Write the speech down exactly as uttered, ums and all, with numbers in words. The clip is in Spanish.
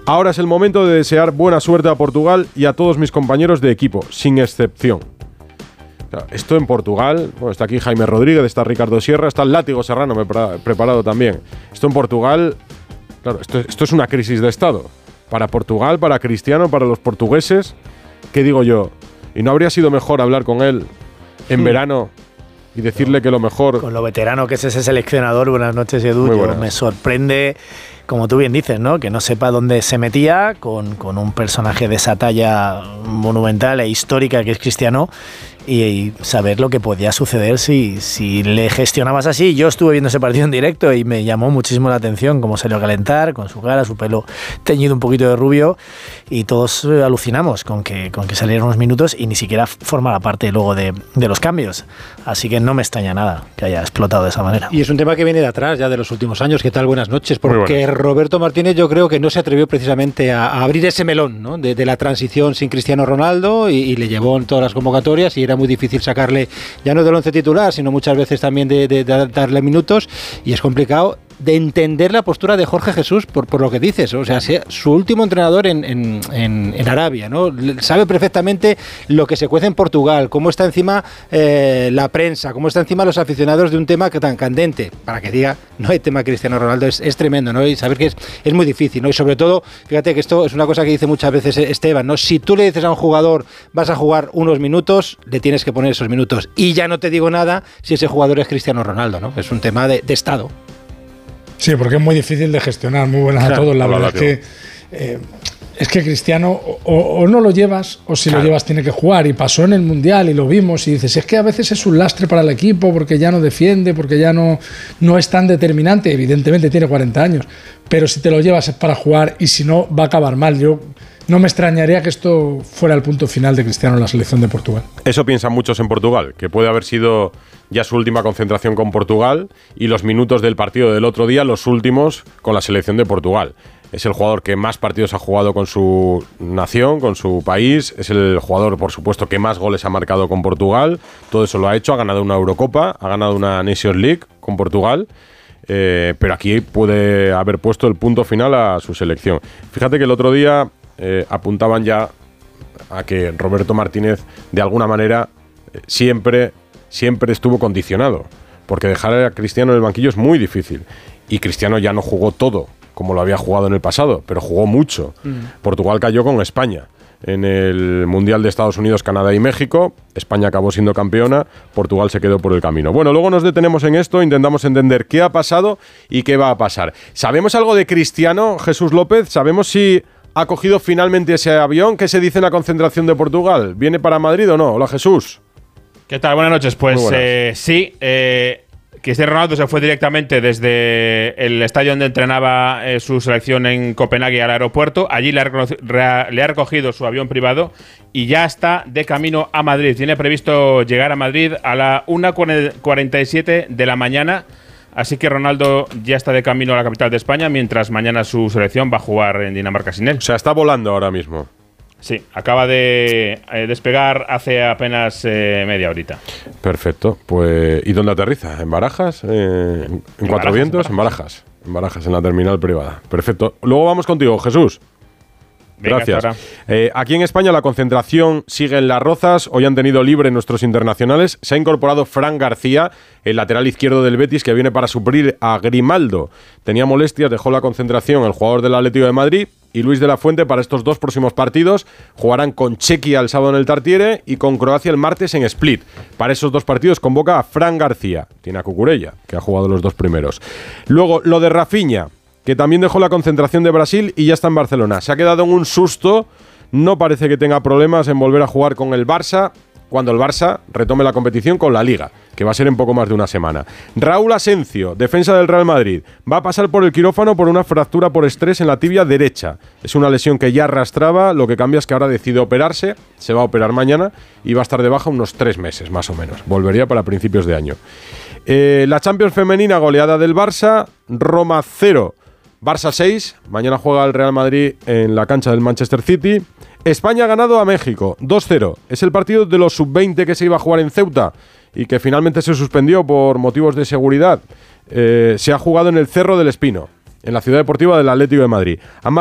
Ahora es el momento de desear buena suerte a Portugal y a todos mis compañeros de equipo, sin excepción. Claro, esto en Portugal, bueno, está aquí Jaime Rodríguez, está Ricardo Sierra, está el Látigo Serrano me he preparado también. Esto en Portugal, claro, esto, esto es una crisis de Estado. Para Portugal, para Cristiano, para los portugueses, ¿qué digo yo? ¿Y no habría sido mejor hablar con él en hmm. verano y decirle que lo mejor... Con lo veterano que es ese seleccionador, buenas noches, Edu, yo me sorprende, como tú bien dices, ¿no? Que no sepa dónde se metía con, con un personaje de esa talla monumental e histórica que es Cristiano, y, y saber lo que podía suceder si, si le gestionabas así. Yo estuve viendo ese partido en directo y me llamó muchísimo la atención cómo salió a calentar, con su cara, su pelo teñido un poquito de rubio, y todos alucinamos con que, con que salieran unos minutos y ni siquiera formara parte luego de, de los cambios. Así que no me extraña nada que haya explotado de esa manera. Y es un tema que viene de atrás, ya de los últimos años. ¿Qué tal? Buenas noches. Porque Roberto Martínez yo creo que no se atrevió precisamente a, a abrir ese melón, ¿no? de, de la transición sin Cristiano Ronaldo, y, y le llevó en todas las convocatorias, y era muy difícil sacarle, ya no del once titular, sino muchas veces también de, de, de darle minutos, y es complicado de entender la postura de Jorge Jesús por, por lo que dices. O sea, su último entrenador en, en, en, en Arabia, ¿no? Sabe perfectamente lo que se cuece en Portugal, cómo está encima eh, la prensa, cómo está encima los aficionados de un tema que tan candente, para que diga, no hay tema Cristiano Ronaldo, es, es tremendo, ¿no? Y saber que es, es muy difícil, ¿no? Y sobre todo, fíjate que esto es una cosa que dice muchas veces Esteban, ¿no? Si tú le dices a un jugador, vas a jugar unos minutos, le tienes que poner esos minutos. Y ya no te digo nada si ese jugador es Cristiano Ronaldo, ¿no? Es un tema de, de Estado. Sí, porque es muy difícil de gestionar. Muy buenas claro, a todos. La verdad es que, eh, es que Cristiano o, o no lo llevas, o si claro. lo llevas tiene que jugar. Y pasó en el Mundial y lo vimos. Y dices, es que a veces es un lastre para el equipo porque ya no defiende, porque ya no, no es tan determinante. Evidentemente tiene cuarenta años. Pero si te lo llevas es para jugar, y si no, va a acabar mal. Yo no me extrañaría que esto fuera el punto final de Cristiano en la selección de Portugal. Eso piensan muchos en Portugal, que puede haber sido ya su última concentración con Portugal, y los minutos del partido del otro día los últimos con la selección de Portugal. Es el jugador que más partidos ha jugado con su nación, con su país. Es el jugador, por supuesto, que más goles ha marcado con Portugal. Todo eso lo ha hecho. Ha ganado una Eurocopa, ha ganado una Nations League con Portugal. Eh, pero aquí puede haber puesto el punto final a su selección. Fíjate que el otro día eh, apuntaban ya a que Roberto Martínez, de alguna manera, eh, siempre, siempre estuvo condicionado. Porque dejar a Cristiano en el banquillo es muy difícil. Y Cristiano ya no jugó todo como lo había jugado en el pasado, pero jugó mucho. Mm. Portugal cayó con España en el Mundial de Estados Unidos, Canadá y México. España acabó siendo campeona, Portugal se quedó por el camino. Bueno, luego nos detenemos en esto, intentamos entender qué ha pasado y qué va a pasar. ¿Sabemos algo de Cristiano, Jesús López? ¿Sabemos si ha cogido finalmente ese avión? ¿Qué se dice en la concentración de Portugal? ¿Viene para Madrid o no? Hola, Jesús. ¿Qué tal? Buenas noches. Pues eh, sí, eh, Cristiano Ronaldo se fue directamente desde el estadio donde entrenaba eh, su selección en Copenhague al aeropuerto. Allí le ha, re, le ha recogido su avión privado y ya está de camino a Madrid. Tiene previsto llegar a Madrid a la una cuarenta y siete de la mañana. Así que Ronaldo ya está de camino a la capital de España, mientras mañana su selección va a jugar en Dinamarca sin él. O sea, está volando ahora mismo. Sí, acaba de eh, despegar hace apenas eh, media horita. Perfecto. Pues, ¿y dónde aterriza? ¿En Barajas? Eh, ¿En, en Cuatro Barajas, Vientos? En Barajas. En Barajas, en la terminal privada. Perfecto. Luego vamos contigo, Jesús. Venga, gracias. Eh, aquí en España la concentración sigue en Las Rozas. Hoy han tenido libre nuestros internacionales. Se ha incorporado Fran García, el lateral izquierdo del Betis, que viene para suplir a Grimaldo. Tenía molestias, dejó la concentración el jugador del Atlético de Madrid. Y Luis de la Fuente, para estos dos próximos partidos, jugarán con Chequia el sábado en el Tartiere y con Croacia el martes en Split. Para esos dos partidos convoca a Fran García. Tiene a Cucurella, que ha jugado los dos primeros. Luego, lo de Rafinha, que también dejó la concentración de Brasil y ya está en Barcelona. Se ha quedado en un susto, no parece que tenga problemas en volver a jugar con el Barça, cuando el Barça retome la competición con la Liga, que va a ser en poco más de una semana. Raúl Asencio, defensa del Real Madrid, va a pasar por el quirófano por una fractura por estrés en la tibia derecha. Es una lesión que ya arrastraba, lo que cambia es que ahora decide operarse, se va a operar mañana y va a estar de baja unos tres meses más o menos. Volvería para principios de año. Eh, la Champions femenina, goleada del Barça, Roma cero, Barça seis, mañana juega el Real Madrid en la cancha del Manchester City. España ha ganado a México, dos cero. Es el partido de los sub veinte que se iba a jugar en Ceuta y que finalmente se suspendió por motivos de seguridad. Eh, se ha jugado en el Cerro del Espino, en la ciudad deportiva del Atlético de Madrid. Han